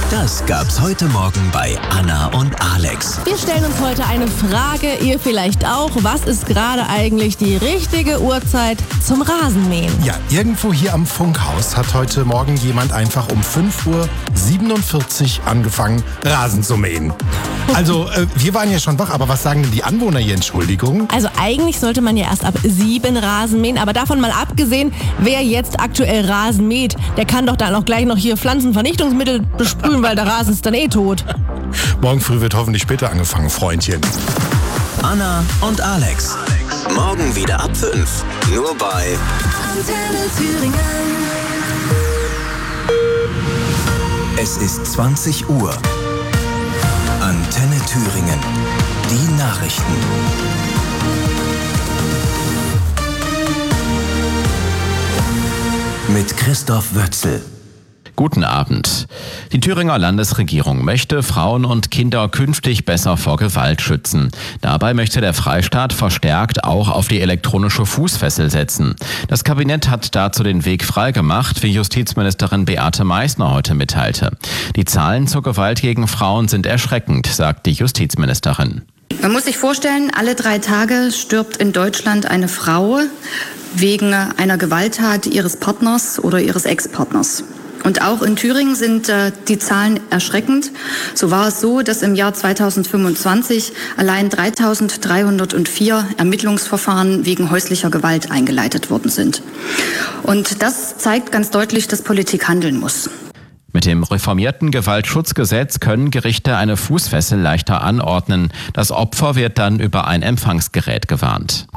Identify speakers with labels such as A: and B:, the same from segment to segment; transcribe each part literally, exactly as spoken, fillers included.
A: Das gab's heute Morgen bei Anna und Alex.
B: Wir stellen uns heute eine Frage, ihr vielleicht auch. Was ist gerade eigentlich die richtige Uhrzeit zum Rasenmähen?
C: Ja, irgendwo hier am Funkhaus hat heute Morgen jemand einfach um fünf Uhr siebenundvierzig angefangen, Rasen zu mähen. Also, äh, wir waren ja schon wach, aber was sagen denn die Anwohner hier? Entschuldigung?
B: Also eigentlich sollte man ja erst ab sieben Rasen mähen, aber davon mal abgesehen, wer jetzt aktuell Rasen mäht, der kann doch dann auch gleich noch hier Pflanzenvernichtungsmittel besprühen, weil der Rasen ist dann eh tot.
C: Morgen früh wird hoffentlich später angefangen, Freundchen.
A: Anna und Alex. Morgen wieder ab fünf. Nur bei
D: Antenne Thüringen.
A: Es ist zwanzig Uhr. Antenne Thüringen. Die Nachrichten. Mit Christoph Wötzel.
E: Guten Abend. Die Thüringer Landesregierung möchte Frauen und Kinder künftig besser vor Gewalt schützen. Dabei möchte der Freistaat verstärkt auch auf die elektronische Fußfessel setzen. Das Kabinett hat dazu den Weg freigemacht, wie Justizministerin Beate Meißner heute mitteilte. Die Zahlen zur Gewalt gegen Frauen sind erschreckend, sagt die Justizministerin.
F: Man muss sich vorstellen, alle drei Tage stirbt in Deutschland eine Frau wegen einer Gewalttat ihres Partners oder ihres Ex-Partners. Und auch in Thüringen sind äh, die Zahlen erschreckend. So war es so, dass im Jahr zweitausendfünfundzwanzig allein dreitausenddreihundertvier Ermittlungsverfahren wegen häuslicher Gewalt eingeleitet worden sind. Und das zeigt ganz deutlich, dass Politik handeln muss.
E: Mit dem reformierten Gewaltschutzgesetz können Gerichte eine Fußfessel leichter anordnen. Das Opfer wird dann über ein Empfangsgerät gewarnt.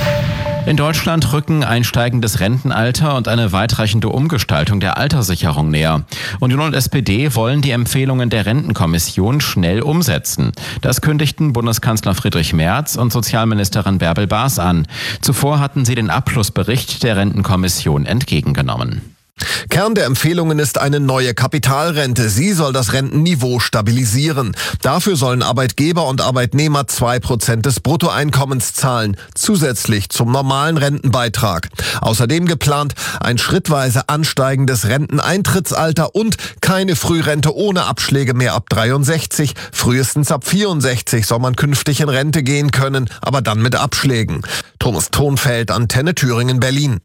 E: In Deutschland rücken ein steigendes Rentenalter und eine weitreichende Umgestaltung der Alterssicherung näher. Union und S P D wollen die Empfehlungen der Rentenkommission schnell umsetzen. Das kündigten Bundeskanzler Friedrich Merz und Sozialministerin Bärbel Baas an. Zuvor hatten sie den Abschlussbericht der Rentenkommission entgegengenommen.
G: Kern der Empfehlungen ist eine neue Kapitalrente. Sie soll das Rentenniveau stabilisieren. Dafür sollen Arbeitgeber und Arbeitnehmer zwei Prozent des Bruttoeinkommens zahlen, zusätzlich zum normalen Rentenbeitrag. Außerdem geplant ein schrittweise ansteigendes Renteneintrittsalter und keine Frührente ohne Abschläge mehr ab dreiundsechzig. Frühestens ab vierundsechzig soll man künftig in Rente gehen können, aber dann mit Abschlägen. Thomas Thonfeld, Antenne Thüringen, Berlin.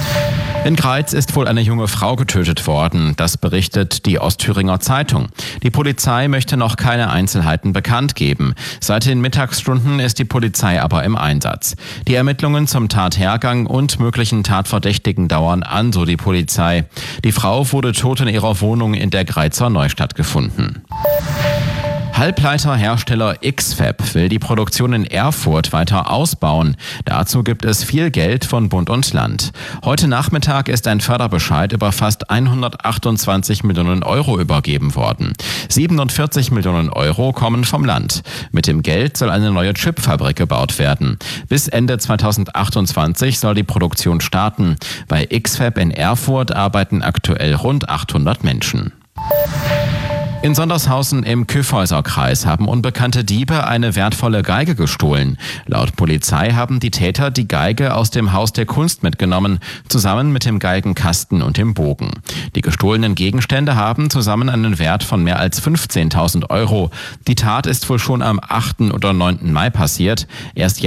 E: In Greiz ist wohl eine junge Frau getötet worden. Das berichtet die Ostthüringer Zeitung. Die Polizei möchte noch keine Einzelheiten bekannt geben. Seit den Mittagsstunden ist die Polizei aber im Einsatz. Die Ermittlungen zum Tathergang und möglichen Tatverdächtigen dauern an, so die Polizei. Die Frau wurde tot in ihrer Wohnung in der Greizer Neustadt gefunden. Halbleiterhersteller X-Fab will die Produktion in Erfurt weiter ausbauen. Dazu gibt es viel Geld von Bund und Land. Heute Nachmittag ist ein Förderbescheid über fast hundertachtundzwanzig Millionen Euro übergeben worden. siebenundvierzig Millionen Euro kommen vom Land. Mit dem Geld soll eine neue Chipfabrik gebaut werden. Bis Ende zweitausendachtundzwanzig soll die Produktion starten. Bei X-Fab in Erfurt arbeiten aktuell rund achthundert Menschen. In Sondershausen im Kyffhäuser-Kreis haben unbekannte Diebe eine wertvolle Geige gestohlen. Laut Polizei haben die Täter die Geige aus dem Haus der Kunst mitgenommen, zusammen mit dem Geigenkasten und dem Bogen. Die gestohlenen Gegenstände haben zusammen einen Wert von mehr als fünfzehntausend Euro. Die Tat ist wohl schon am achten oder neunten Mai passiert. Erst